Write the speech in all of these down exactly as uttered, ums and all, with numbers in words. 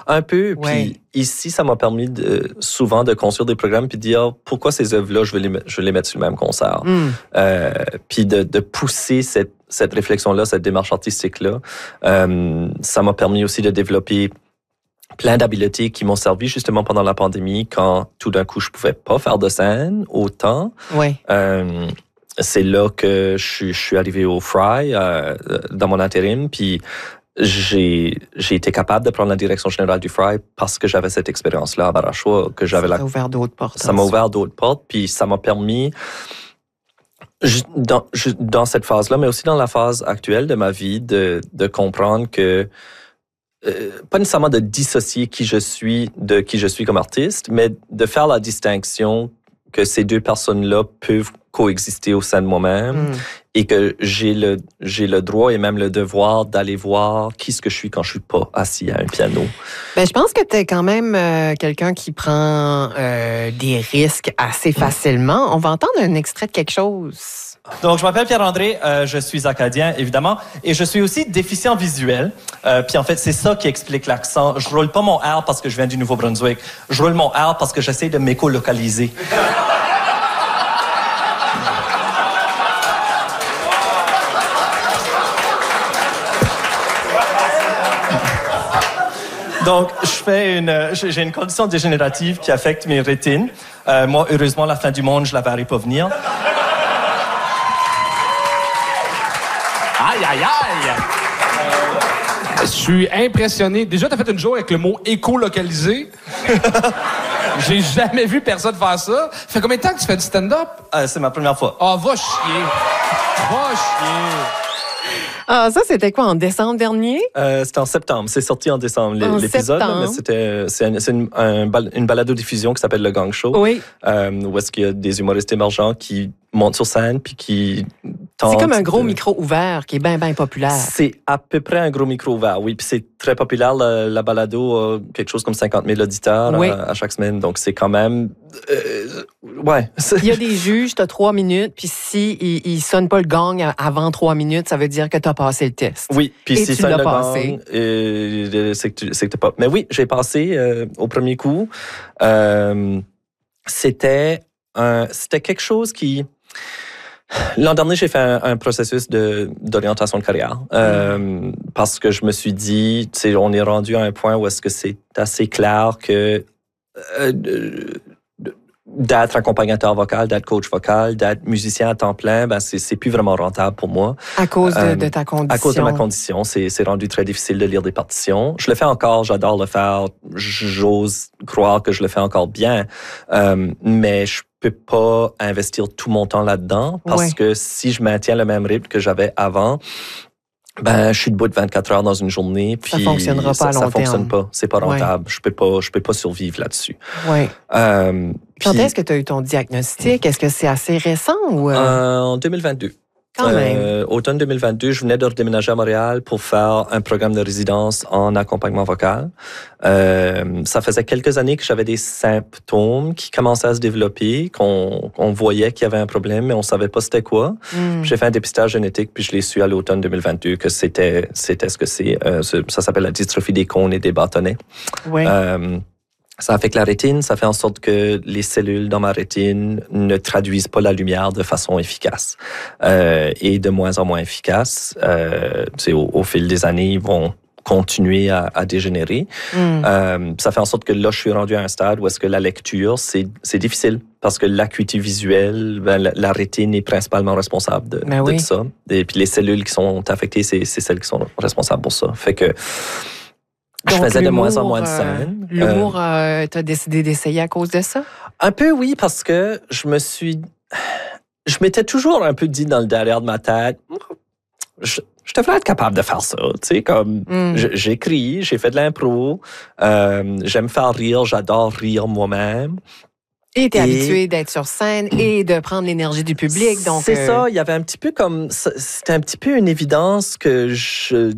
Un peu. Ouais. Puis ici, ça m'a permis de, souvent de construire des programmes puis de dire pourquoi ces œuvres-là, je vais les, je vais les mettre sur le même concert. Mm. Euh, puis de, de pousser cette, cette réflexion-là, cette démarche artistique-là. Euh, ça m'a permis aussi de développer plein d'habiletés qui m'ont servi justement pendant la pandémie quand tout d'un coup, je pouvais pas faire de scène autant. Ouais. Euh, c'est là que je suis, je suis arrivé au Fry euh, dans mon intérim, puis j'ai, j'ai été capable de prendre la direction générale du Fry parce que j'avais cette expérience-là à Barachois, que j'avais ça la... t'a ouvert d'autres portes. Ça m'a ouvert d'autres portes, puis ça m'a permis, dans, dans cette phase-là, mais aussi dans la phase actuelle de ma vie, de, de comprendre que, euh, pas nécessairement de dissocier qui je suis de qui je suis comme artiste, mais de faire la distinction que ces deux personnes-là peuvent coexister au sein de moi-même. Mm. Et que j'ai le, j'ai le droit et même le devoir d'aller voir qui ce que je suis quand je suis pas assis à un piano. Ben, je pense que tu es quand même euh, quelqu'un qui prend euh, des risques assez facilement. On va entendre un extrait de quelque chose. Donc, je m'appelle Pierre-André, euh, je suis acadien, évidemment, et je suis aussi déficient visuel. Euh, puis en fait, c'est ça qui explique l'accent. Je roule pas mon R parce que je viens du Nouveau-Brunswick. Je roule mon R parce que j'essaie de m'écolocaliser. Donc, je fais une, j'ai une condition dégénérative qui affecte mes rétines. Euh, moi, heureusement, la fin du monde, je la verrai pas venir. Aïe, aïe, aïe! Je suis impressionné. Déjà, t'as fait une joke avec le mot écolocalisé. J'ai jamais vu personne faire ça. Ça fait combien de temps que tu fais du stand-up? Euh, c'est ma première fois. Ah, oh, va chier. Va chier. Ah, ça, c'était quoi, en décembre dernier? Euh, c'était en septembre. C'est sorti en décembre, en l'épisode. Septembre. Là, mais c'était, c'est, un, c'est une, un, une balado-diffusion qui s'appelle Le Gang Show. Oui. Euh, où est-ce qu'il y a des humoristes émergents qui montent sur scène puis qui tentent... C'est comme un gros de... micro ouvert qui est bien, bien populaire. C'est à peu près un gros micro ouvert, oui. Puis c'est très populaire. La, la balado a quelque chose comme cinquante mille auditeurs oui. à, à chaque semaine. Donc, c'est quand même... Euh, ouais. Il y a des juges, tu as trois minutes, puis si il, il sonne pas le gong avant trois minutes, ça veut dire que tu as passé le test. Oui, puis si tu sonne l'as le passé. gong, euh, c'est que tu c'est que t'as pas... Mais oui, j'ai passé euh, au premier coup. Euh, c'était, un, c'était quelque chose qui... L'an dernier, j'ai fait un, un processus de, d'orientation de carrière euh, mm. parce que je me suis dit, tu sais, on est rendu à un point où est-ce que c'est assez clair que euh, d'être accompagnateur vocal, d'être coach vocal, d'être musicien à temps plein, ben c'est, c'est plus vraiment rentable pour moi. À cause de, euh, de ta condition. À cause de ma condition, c'est, c'est rendu très difficile de lire des partitions. Je le fais encore, j'adore le faire, j'ose croire que je le fais encore bien, euh, mais je peux pas investir tout mon temps là-dedans parce ouais. que si je maintiens le même rythme que j'avais avant, ben je suis debout de vingt-quatre heures dans une journée, puis ça fonctionnera pas ça, à long ça fonctionne terme. pas, c'est pas rentable. Ouais. Je peux pas, je peux pas survivre là-dessus. Ouais. Euh, Quand puis, est-ce que tu as eu ton diagnostic? Est-ce que c'est assez récent ou euh... Euh, en deux mille vingt-deux. Quand même. Euh, automne deux mille vingt-deux, je venais de redéménager à Montréal pour faire un programme de résidence en accompagnement vocal. Euh, ça faisait quelques années que j'avais des symptômes qui commençaient à se développer, qu'on, qu'on voyait qu'il y avait un problème, mais on savait pas c'était quoi. Mm. J'ai fait un dépistage génétique, puis je l'ai su à l'automne deux mille vingt-deux que c'était, c'était ce que c'est. Euh, ça s'appelle la dystrophie des cônes et des bâtonnets. Ouais. Euh, Ça affecte la rétine, ça fait en sorte que les cellules dans ma rétine ne traduisent pas la lumière de façon efficace euh, et de moins en moins efficace. Euh, au, au fil des années, ils vont continuer à, à dégénérer. Mm. Euh, ça fait en sorte que là, je suis rendu à un stade où est-ce que la lecture, c'est, c'est difficile parce que l'acuité visuelle, ben, la, la rétine est principalement responsable de, ben de oui. ça. Et puis les cellules qui sont affectées, c'est, c'est celles qui sont responsables pour ça. Fait que je Donc, faisais de moins en moins de scènes. Euh, l'humour, euh, t'as décidé d'essayer à cause de ça? Un peu, oui, parce que je me suis... Je m'étais toujours un peu dit dans le derrière de ma tête, je, je devrais être capable de faire ça, tu sais, comme mm. j'écris, j'ai fait de l'impro, euh, j'aime faire rire, j'adore rire moi-même. Et t'es et... habitué d'être sur scène et de prendre l'énergie du public, donc... C'est euh... ça, il y avait un petit peu comme... C'était un petit peu une évidence que je...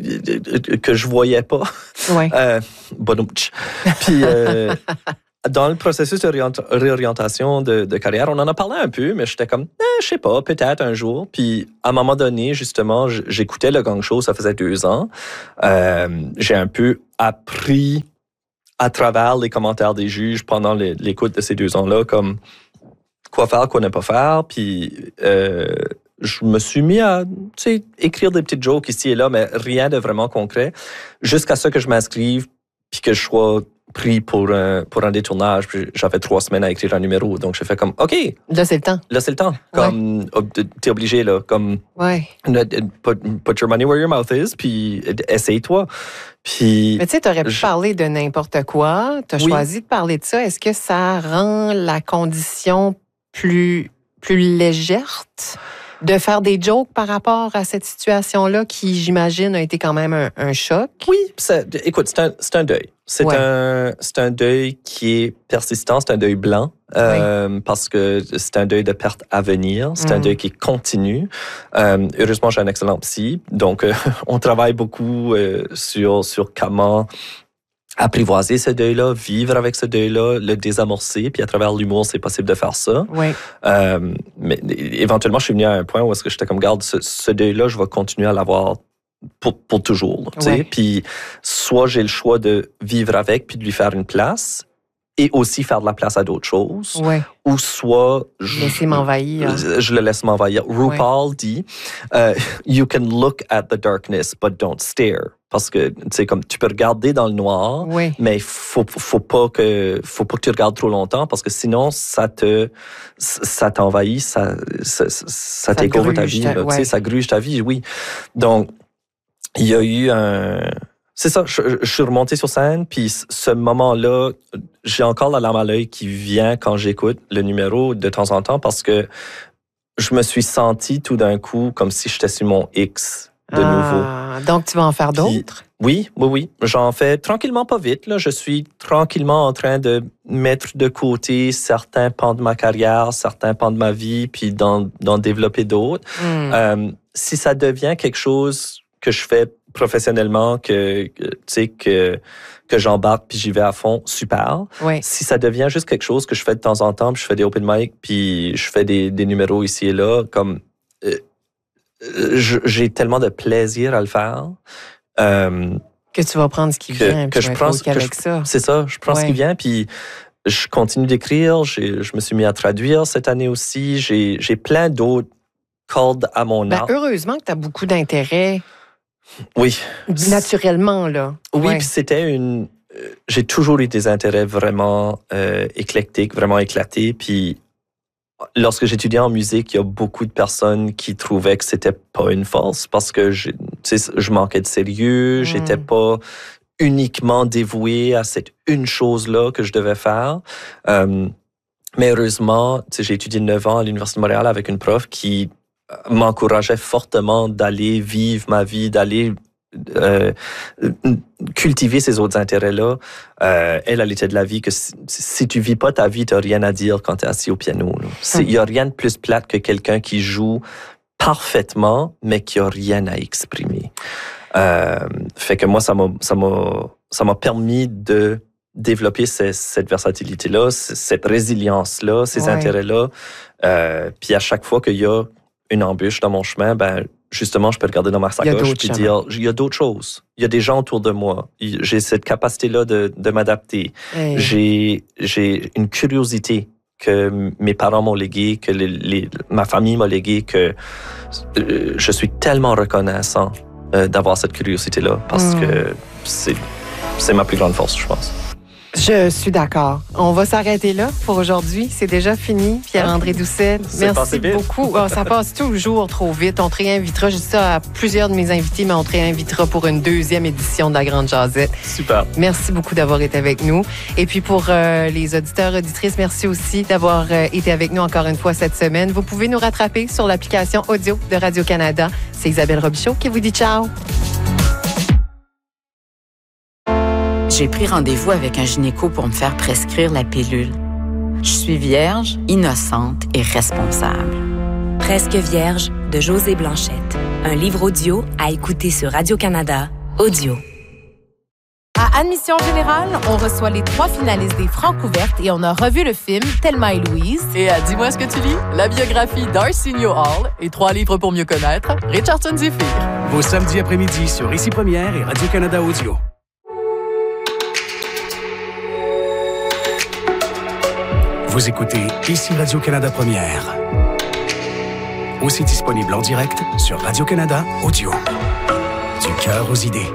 que je voyais pas. Ouais. Euh, bonouch. Puis... Euh, dans le processus de réorientation de, de carrière, on en a parlé un peu, mais j'étais comme, eh, je sais pas, peut-être un jour. Puis, à un moment donné, justement, j'écoutais le Gang Show, ça faisait deux ans. Euh, j'ai un peu appris à travers les commentaires des juges pendant les, l'écoute de ces deux ans-là, comme quoi faire, quoi ne pas faire. Puis euh, je me suis mis à tu sais, écrire des petites jokes ici et là, mais rien de vraiment concret, jusqu'à ce que je m'inscrive puis que je sois pris pour un, pour un détournage. Puis j'avais trois semaines à écrire un numéro. Donc, j'ai fait comme, OK. Là, c'est le temps. Là, c'est le temps. Comme, ouais. T'es obligé, là. Comme, ouais. put, put your money where your mouth is, puis essaye-toi. Puis. Mais tu sais, t'aurais pu je... parler de n'importe quoi. T'as oui. choisi de parler de ça. Est-ce que ça rend la condition plus, plus légère de faire des jokes par rapport à cette situation-là qui, j'imagine, a été quand même un, un choc? Oui. Ça, écoute, c'est un, c'est un deuil. C'est, ouais. un, c'est un deuil qui est persistant, c'est un deuil blanc, euh, oui. parce que c'est un deuil de perte à venir, c'est mm. un deuil qui continue. Euh, heureusement, j'ai un excellent psy, donc euh, on travaille beaucoup euh, sur, sur comment apprivoiser ce deuil-là, vivre avec ce deuil-là, le désamorcer, puis à travers l'humour, c'est possible de faire ça. Oui. Euh, mais éventuellement, je suis venu à un point où est-ce que j'étais comme, garde, ce, ce deuil-là, je vais continuer à l'avoir pour, pour toujours. Tu sais? Puis soit j'ai le choix de vivre avec, puis de lui faire une place, et aussi faire de la place à d'autres choses. Ouais. Ou soit... Je, Laisser m'envahir. Je, je le laisse m'envahir. RuPaul ouais. dit, uh, you can look at the darkness, but don't stare. Parce que, tu sais, comme tu peux regarder dans le noir, oui. mais il faut, faut pas que, faut pas que tu regardes trop longtemps parce que sinon, ça te, ça t'envahit, ça, ça, ça, ça t'écouvre ta vie, ta, là, ouais. tu sais, ça gruge ta vie, oui. Donc, il y a eu un, c'est ça, je, je suis remonté sur scène, puis ce moment-là, j'ai encore la larme à l'œil qui vient quand j'écoute le numéro de temps en temps parce que je me suis senti tout d'un coup comme si j'étais sur mon X de ah, nouveau. Donc, tu vas en faire d'autres? Puis, oui, oui, oui. J'en fais tranquillement, pas vite. Là. Je suis tranquillement en train de mettre de côté certains pans de ma carrière, certains pans de ma vie, puis d'en, d'en développer d'autres. Mm. Euh, si ça devient quelque chose que je fais professionnellement, que, que tu sais, que, que j'embarque puis j'y vais à fond, super. Oui. Si ça devient juste quelque chose que je fais de temps en temps, puis je fais des open mic, puis je fais des, des numéros ici et là, comme... Euh, j'ai tellement de plaisir à le faire. Euh, que tu vas prendre ce qui que, vient, que tu je vas prends être avec je, ça. C'est ça, je prends ouais. ce qui vient, puis je continue d'écrire. J'ai, je me suis mis à traduire cette année aussi. J'ai, j'ai plein d'autres cordes à mon arc. Ben, heureusement que tu as beaucoup d'intérêt. Oui. Naturellement, là. Oui, ouais. puis c'était une... J'ai toujours eu des intérêts vraiment euh, éclectiques, vraiment éclatés, puis lorsque j'étudiais en musique, il y a beaucoup de personnes qui trouvaient que c'était pas une force parce que je, tu sais, je manquais de sérieux, mmh. j'étais pas uniquement dévoué à cette une chose-là que je devais faire. Euh, mais heureusement, tu sais, j'ai étudié neuf ans à l'Université de Montréal avec une prof qui m'encourageait fortement d'aller vivre ma vie, d'aller Euh, cultiver ces autres intérêts-là. Euh, elle, elle était de la vie que si, si tu vis pas ta vie, tu n'as rien à dire quand tu es assis au piano. Il n'y a rien de plus plate que quelqu'un qui joue parfaitement, mais qui n'a rien à exprimer. Euh, fait que moi, ça m'a, ça m'a, ça m'a permis de développer ces, cette versatilité-là, cette résilience-là, ces ouais. intérêts-là. Euh, puis à chaque fois qu'il y a une embûche dans mon chemin, ben justement, je peux regarder dans ma sacoche et dire, il y a d'autres choses. Il y a des gens autour de moi. J'ai cette capacité-là de, de m'adapter. Hey. J'ai, j'ai une curiosité que mes parents m'ont léguée, que les, les, ma famille m'a léguée, que euh, je suis tellement reconnaissant euh, d'avoir cette curiosité-là parce mm. que c'est, c'est ma plus grande force, je pense. Je suis d'accord. On va s'arrêter là pour aujourd'hui. C'est déjà fini. Pierre-André Doucet, merci beaucoup. Oh, ça passe toujours trop vite. On te réinvitera. Je dis ça à plusieurs de mes invités, mais on te réinvitera pour une deuxième édition de La Grande Jazette. Super. Merci beaucoup d'avoir été avec nous. Et puis pour euh, les auditeurs, auditrices, merci aussi d'avoir euh, été avec nous encore une fois cette semaine. Vous pouvez nous rattraper sur l'application audio de Radio-Canada. C'est Isabelle Robichaud qui vous dit ciao. J'ai pris rendez-vous avec un gynéco pour me faire prescrire la pilule. Je suis vierge, innocente et responsable. Presque vierge de Josée Blanchette. Un livre audio à écouter sur Radio-Canada Audio. À Admission Générale, on reçoit les trois finalistes des Francouvertes et on a revu le film Thelma et Louise. Et à Dis-moi ce que tu lis, la biographie d'Arsenio Hall et trois livres pour mieux connaître, Richardson Zephyr. Vos samedis après-midi sur Ici Première et Radio-Canada Audio. Vous écoutez ici Radio-Canada Première. Aussi disponible en direct sur Radio-Canada Audio. Du cœur aux idées.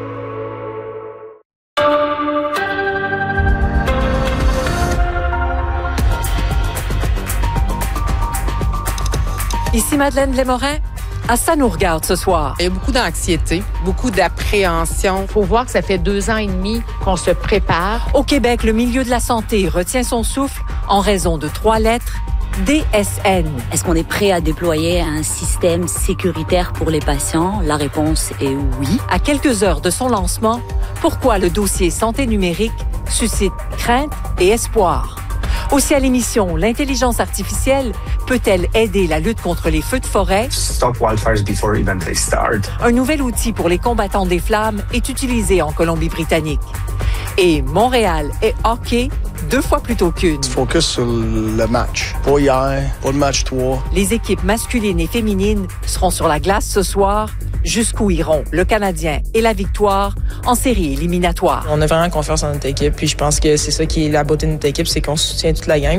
Ici Madeleine Blais-Morin. À ça nous regarde ce soir. Il y a beaucoup d'anxiété, beaucoup d'appréhension. Il faut voir que ça fait deux ans et demi qu'on se prépare. Au Québec, le milieu de la santé retient son souffle en raison de trois lettres, D S N. Est-ce qu'on est prêt à déployer un système sécuritaire pour les patients? La réponse est oui. À quelques heures de son lancement, pourquoi le dossier santé numérique suscite crainte et espoir? Aussi à l'émission, l'intelligence artificielle peut-elle aider la lutte contre les feux de forêt? Stop wildfires before even they start. Un nouvel outil pour les combattants des flammes est utilisé en Colombie-Britannique. Et Montréal est hockey deux fois plutôt qu'une. Focus sur le match. Pas hier, pas le match trois. Les équipes masculines et féminines seront sur la glace ce soir. Jusqu'où iront le Canadien et la victoire en série éliminatoire? On a vraiment confiance en notre équipe, puis je pense que c'est ça qui est la beauté de notre équipe, c'est qu'on soutient toute la gang.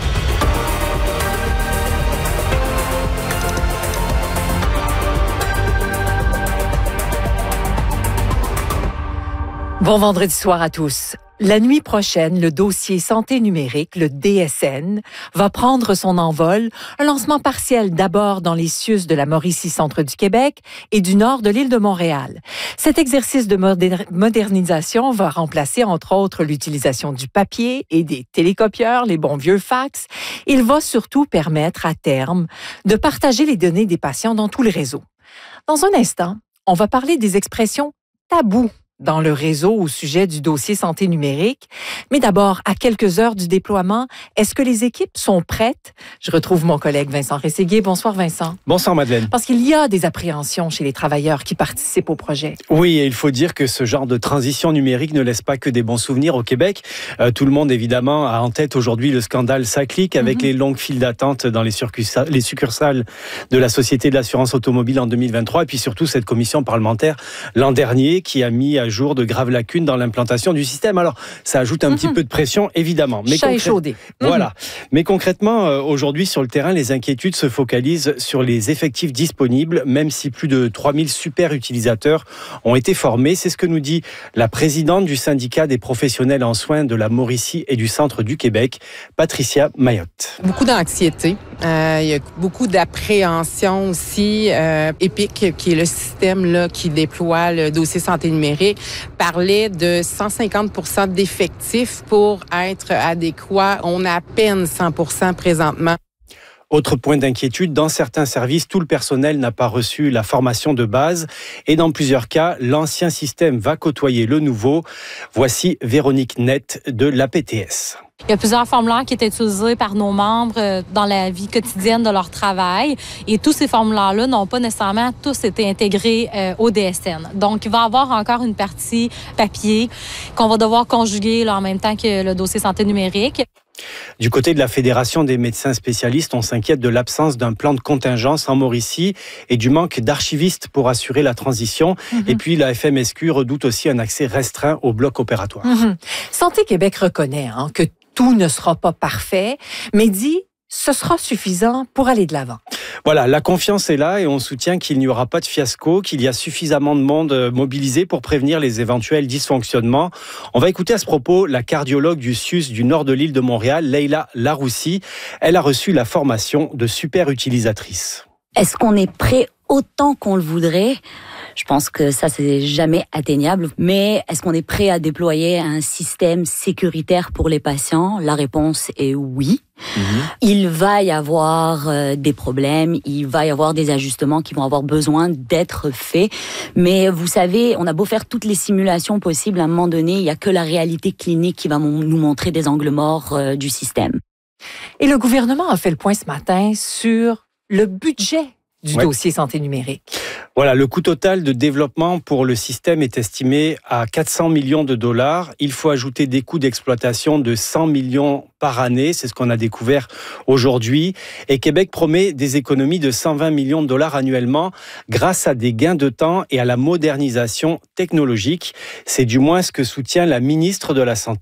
Bon vendredi soir à tous. La nuit prochaine, le dossier santé numérique, le D S N, va prendre son envol. Un lancement partiel d'abord dans les C I U S de la Mauricie-Centre du Québec et du nord de l'île de Montréal. Cet exercice de moder- modernisation va remplacer entre autres l'utilisation du papier et des télécopieurs, les bons vieux fax. Il va surtout permettre à terme de partager les données des patients dans tout le réseau. Dans un instant, on va parler des expressions tabous dans le réseau au sujet du dossier santé numérique. Mais d'abord, à quelques heures du déploiement, est-ce que les équipes sont prêtes? Je retrouve mon collègue Vincent Rességuier. Bonsoir Vincent. Bonsoir Madeleine. Parce qu'il y a des appréhensions chez les travailleurs qui participent au projet. Oui, et il faut dire que ce genre de transition numérique ne laisse pas que des bons souvenirs au Québec. Euh, tout le monde évidemment a en tête aujourd'hui le scandale SACLIC avec mm-hmm. les longues files d'attente dans les, succursales, les succursales de la Société de l'assurance automobile en deux mille vingt-trois et puis surtout cette commission parlementaire l'an dernier qui a mis à jour de graves lacunes dans l'implantation du système. Alors, ça ajoute un mmh. petit peu de pression, évidemment. Mais Chat échaudé. Voilà. Mmh. Mais concrètement, euh, aujourd'hui, sur le terrain, les inquiétudes se focalisent sur les effectifs disponibles, même si plus de trois mille super utilisateurs ont été formés. C'est ce que nous dit la présidente du syndicat des professionnels en soins de la Mauricie et du Centre du Québec, Patricia Mayotte. Beaucoup d'anxiété. Euh, il y a beaucoup d'appréhension aussi. Euh, EPIC, qui est le système là, qui déploie le dossier santé numérique, parlait de cent cinquante pour cent d'effectifs pour être adéquat. On a à peine cent pour cent présentement. Autre point d'inquiétude, dans certains services, tout le personnel n'a pas reçu la formation de base et dans plusieurs cas, l'ancien système va côtoyer le nouveau. Voici Véronique Nett de l'A P T S. Il y a plusieurs formulaires qui étaient utilisés par nos membres dans la vie quotidienne de leur travail et tous ces formulaires-là n'ont pas nécessairement tous été intégrés euh, au D S N. Donc, il va y avoir encore une partie papier qu'on va devoir conjuguer là, en même temps que le dossier santé numérique. Du côté de la Fédération des médecins spécialistes, on s'inquiète de l'absence d'un plan de contingence en Mauricie et du manque d'archivistes pour assurer la transition. Mm-hmm. Et puis, la F M S Q redoute aussi un accès restreint au bloc opératoire. Mm-hmm. Santé Québec reconnaît hein, que tout ne sera pas parfait, mais dit ce sera suffisant pour aller de l'avant. Voilà, la confiance est là et on soutient qu'il n'y aura pas de fiasco, qu'il y a suffisamment de monde mobilisé pour prévenir les éventuels dysfonctionnements. On va écouter à ce propos la cardiologue du C I U S du nord de l'île de Montréal, Leila Laroussi. Elle a reçu la formation de super utilisatrice. Est-ce qu'on est prêt autant qu'on le voudrait? Je pense que ça, c'est jamais atteignable. Mais est-ce qu'on est prêt à déployer un système sécuritaire pour les patients? La réponse est oui. Mmh. Il va y avoir euh, des problèmes, il va y avoir des ajustements qui vont avoir besoin d'être faits. Mais vous savez, on a beau faire toutes les simulations possibles, à un moment donné, il n'y a que la réalité clinique qui va m- nous montrer des angles morts euh, du système. Et le gouvernement a fait le point ce matin sur le budget du ouais. dossier santé numérique. Voilà, le coût total de développement pour le système est estimé à quatre cents millions de dollars. Il faut ajouter des coûts d'exploitation de cent millions par année. C'est ce qu'on a découvert aujourd'hui. Et Québec promet des économies de cent vingt millions de dollars annuellement grâce à des gains de temps et à la modernisation technologique. C'est du moins ce que soutient la ministre de la Santé.